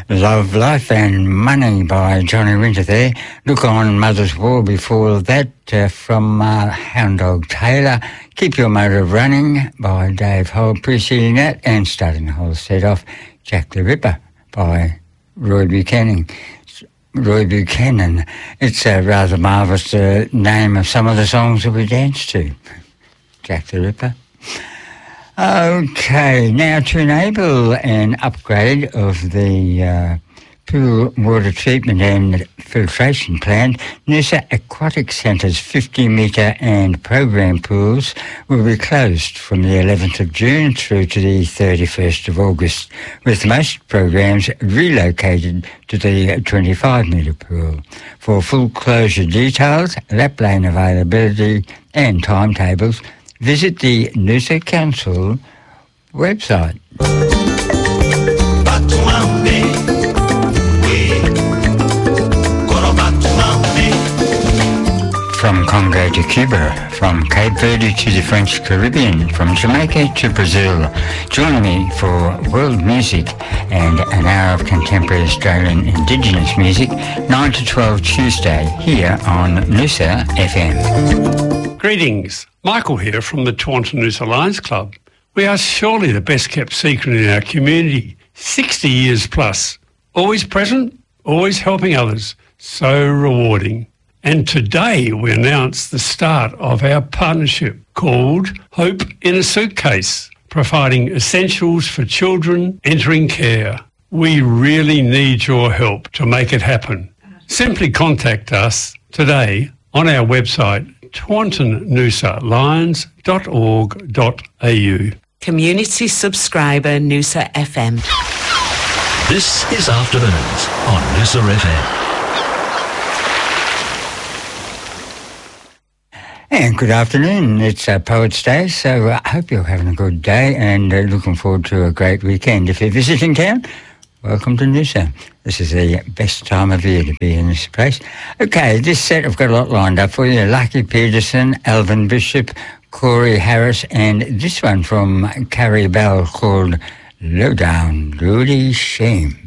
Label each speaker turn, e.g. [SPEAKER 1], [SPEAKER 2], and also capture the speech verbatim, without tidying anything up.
[SPEAKER 1] Love, Life and Money by Johnny Winter there. Look On, Mother's War before that uh, from uh, Hound Dog Taylor. Keep Your Motor Running by Dave Holt preceding that, and starting the whole set off, Jack the Ripper by Roy Buchanan. Roy Buchanan. It's a rather marvellous uh, name of some of the songs that we dance to. Jack the Ripper. Okay, now to enable an upgrade of the uh, pool water treatment and filtration plant, Noosa Aquatic Centre's fifty metre and program pools will be closed from the eleventh of June through to the thirty-first of August, with most programs relocated to the twenty-five metre pool. For full closure details, lap lane availability and timetables, visit the Noosa Council website. From Congo to Cuba, from Cape Verde to the French Caribbean, from Jamaica to Brazil, join me for world music and an hour of contemporary Australian Indigenous music, nine to twelve Tuesday, here on Noosa F M.
[SPEAKER 2] Greetings, Michael here from the Taunton Noosa Lions Club. We are surely the best kept secret in our community, sixty years plus. Always present, always helping others, so rewarding. And today we announce the start of our partnership called Hope in a Suitcase, providing essentials for children entering care. We really need your help to make it happen. Simply contact us today on our website, taunton noosa lions dot org dot a u.
[SPEAKER 3] Community subscriber Noosa F M.
[SPEAKER 4] This is Afternoons on Noosa F M.
[SPEAKER 1] And good afternoon. It's uh, Poets Day, so I hope you're having a good day and uh, looking forward to a great weekend. If you're visiting town, welcome to Noosa. This is the best time of year to be in this place. Okay, this set I've got a lot lined up for you. Lucky Peterson, Alvin Bishop, Corey Harris, and this one from Carrie Bell called Lowdown Rudy Shame.